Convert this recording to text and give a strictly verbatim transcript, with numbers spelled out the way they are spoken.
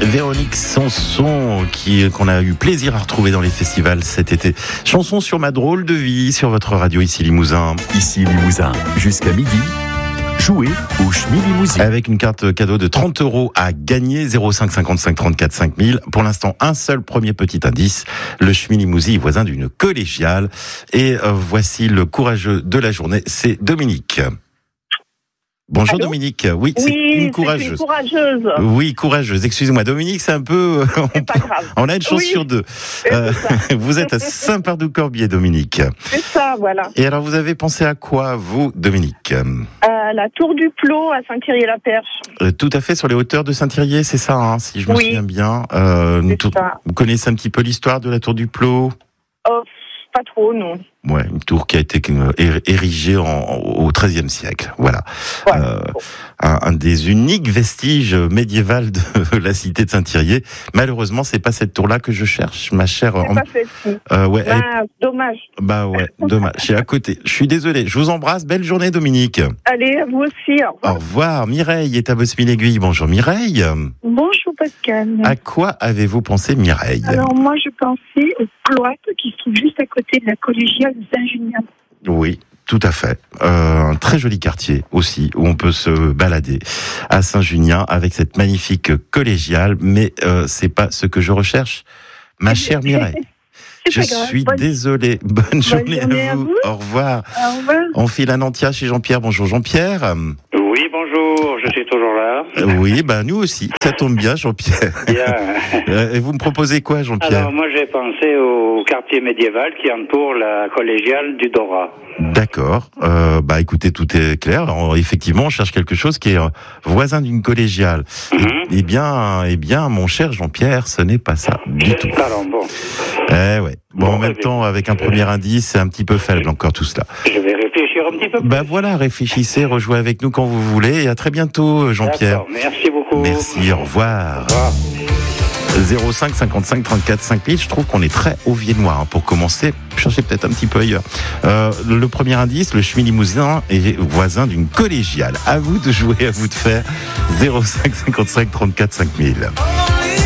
Véronique Sanson, qui, qu'on a eu plaisir à retrouver dans les festivals cet été. Chanson sur ma drôle de vie, sur votre radio ici Limousin. Ici Limousin, jusqu'à midi. Jouez au Schmilimousin. Avec une carte cadeau de trente euros à gagner, zéro cinq cinquante-cinq trente-quatre cinq mille. Pour l'instant, un seul premier petit indice. Le Schmilimousin est voisin d'une collégiale. Et euh, voici le courageux de la journée, c'est Dominique. Bonjour. Allô Dominique, oui, c'est oui, une courageuse. C'est une courageuse. Oui, courageuse. Excusez-moi, Dominique, c'est un peu. C'est pas grave. On a une chance oui. sur deux. Euh, vous êtes à Saint-Pardoux-Corbier, Dominique. C'est ça, voilà. Et alors, vous avez pensé à quoi, vous, Dominique ? euh, La Tour du Plot à Saint-Thierry-la-Perche. Euh, tout à fait, sur les hauteurs de Saint-Thierry, c'est ça, hein, si je me oui. souviens bien. Euh, c'est tout... ça. Vous connaissez un petit peu l'histoire de la Tour du Plot ? Oh, pas trop, non. Ouais, une tour qui a été érigée en, au treizième siècle. Voilà. Ouais. Euh, un, un des uniques vestiges médiévaux de la cité de Saint-Thierry. Malheureusement, c'est pas cette tour-là que je cherche, ma chère. C'est en... pas celle-ci. Euh, ouais, bah, elle... Dommage. Bah ouais, dommage. Je suis à côté. Je suis désolé. Je vous embrasse. Belle journée, Dominique. Allez, à vous aussi. Au revoir. Au revoir. Mireille est à Bosmine-Aiguille. Bonjour, Mireille. Bonjour, Pascal. À quoi avez-vous pensé, Mireille ? Alors, moi, je pensais au cloître qui se trouve juste à côté de la collégiale de Saint-Junien. Oui, tout à fait. Euh, un très joli quartier aussi, où on peut se balader à Saint-Junien avec cette magnifique collégiale, mais euh, c'est pas ce que je recherche, ma chère Mireille. Je suis Bonne... désolé. Bonne, Bonne journée, journée à, vous. à vous. Au revoir. Au revoir. On file à Nantia chez Jean-Pierre. Bonjour Jean-Pierre. Oui, bonjour. Je suis toujours là. Oui, ben nous aussi. Ça tombe bien, Jean-Pierre. Bien. Et vous me proposez quoi, Jean-Pierre ? Alors moi, j'ai pensé au quartier médiéval qui entoure la collégiale du Dora. D'accord. Euh, bah écoutez, tout est clair. Alors, effectivement, on cherche quelque chose qui est voisin d'une collégiale. Mm-hmm. Eh bien, eh bien, mon cher Jean-Pierre, ce n'est pas ça du tout. Alors bon. Eh ouais. Bon, bon en même temps, avec un premier indice, c'est un petit peu faible encore tout cela. Je vais réfléchir un petit peu plus. Bah voilà, réfléchissez, rejouez avec nous quand vous voulez. Et à très bientôt, Jean-Pierre. D'accord, merci beaucoup. Merci, au revoir. Au revoir. zéro cinq cinquante-cinq trente-quatre cinq mille, je trouve qu'on est très au viennois. Hein. Pour commencer, cherchez peut-être un petit peu ailleurs. Euh, le premier indice, le Schmilimousin est voisin d'une collégiale. À vous de jouer, à vous de faire. zéro cinq cinquante-cinq trente-quatre cinq mille.